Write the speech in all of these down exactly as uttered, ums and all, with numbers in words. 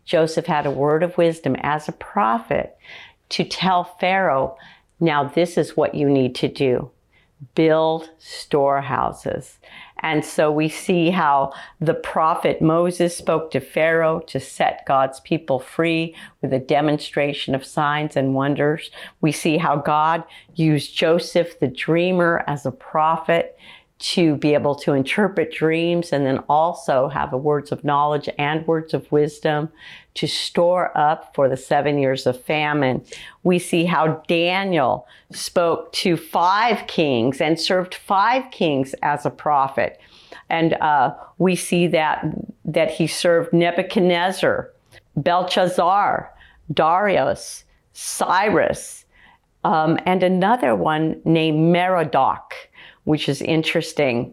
Joseph had a word of wisdom as a prophet to tell Pharaoh, now this is what you need to do. Build storehouses. And so we see how the prophet Moses spoke to Pharaoh to set God's people free with a demonstration of signs and wonders. We see how God used Joseph the dreamer as a prophet to be able to interpret dreams, and then also have words of knowledge and words of wisdom to store up for the seven years of famine. We see how Daniel spoke to five kings and served five kings as a prophet. And uh, we see that, that he served Nebuchadnezzar, Belshazzar, Darius, Cyrus, um, and another one named Merodach, which is interesting.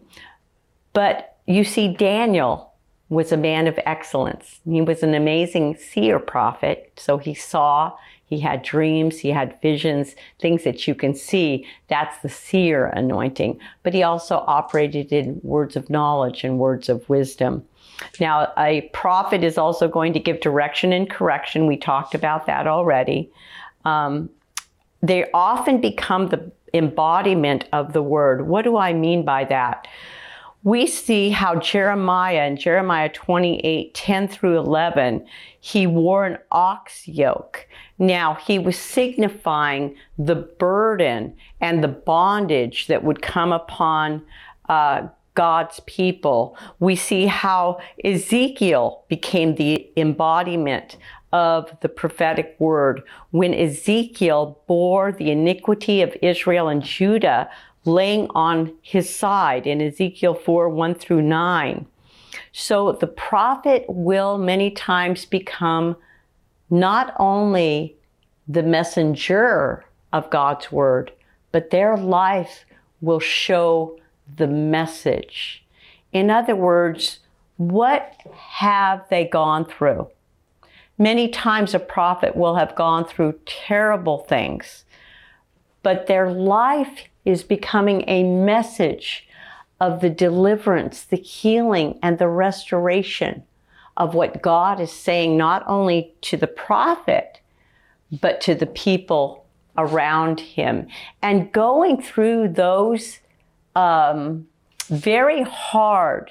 But you see, Daniel was a man of excellence. He was an amazing seer prophet. So he saw, he had dreams, he had visions, things that you can see. That's the seer anointing. But he also operated in words of knowledge and words of wisdom. Now, a prophet is also going to give direction and correction. We talked about that already. Um, they often become the embodiment of the word. What do I mean by that? We see how Jeremiah in Jeremiah twenty-eight, ten through eleven, he wore an ox yoke. Now, he was signifying the burden and the bondage that would come upon uh, God's people. We see how Ezekiel became the embodiment of the prophetic word when Ezekiel bore the iniquity of Israel and Judah, laying on his side in Ezekiel four, one through nine. So the prophet will many times become not only the messenger of God's word, but their life will show the message. In other words, what have they gone through? Many times a prophet will have gone through terrible things, but their life is becoming a message of the deliverance, the healing, and the restoration of what God is saying, not only to the prophet, but to the people around him. And going through those um, very hard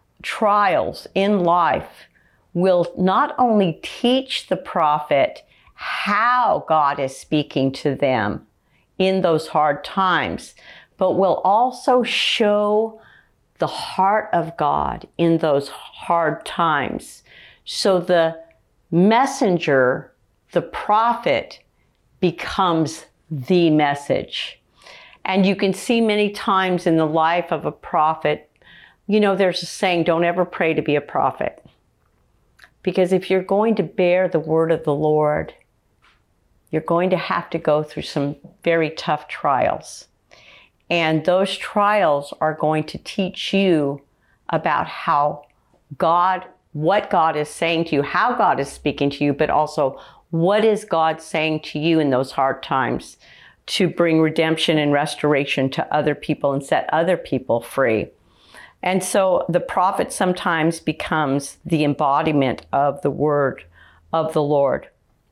trials in life will not only teach the prophet how God is speaking to them in those hard times, but will also show the heart of God in those hard times. So the messenger, the prophet, becomes the message. And you can see many times in the life of a prophet, you know, there's a saying, don't ever pray to be a prophet. Because if you're going to bear the word of the Lord, you're going to have to go through some very tough trials. And those trials are going to teach you about how God, what God is saying to you, how God is speaking to you, but also what is God saying to you in those hard times to bring redemption and restoration to other people and set other people free. And so the prophet sometimes becomes the embodiment of the word of the Lord.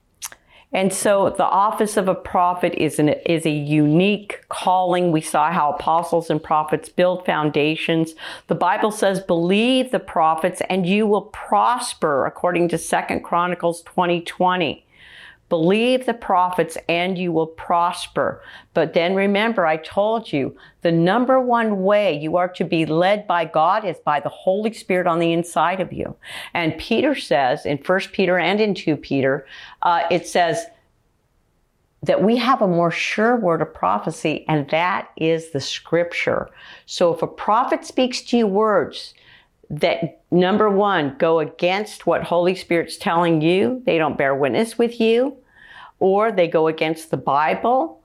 And so the office of a prophet is, an, is a unique calling. We saw how apostles and prophets build foundations. The Bible says, believe the prophets and you will prosper, according to Second Chronicles twenty twenty. Believe the prophets and you will prosper. But then remember, I told you, the number one way you are to be led by God is by the Holy Spirit on the inside of you. And Peter says in First Peter and in Second Peter, uh, it says that we have a more sure word of prophecy, and that is the scripture. So if a prophet speaks to you words that, number one, go against what Holy Spirit's telling you, they don't bear witness with you, or they go against the Bible,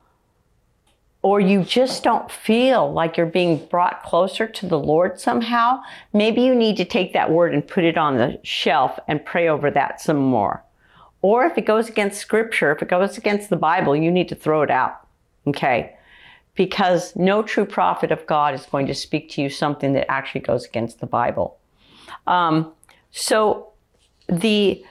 or you just don't feel like you're being brought closer to the Lord somehow, maybe you need to take that word and put it on the shelf and pray over that some more. Or if it goes against scripture, if it goes against the Bible, you need to throw it out, okay? Because no true prophet of God is going to speak to you something that actually goes against the Bible. Um, so the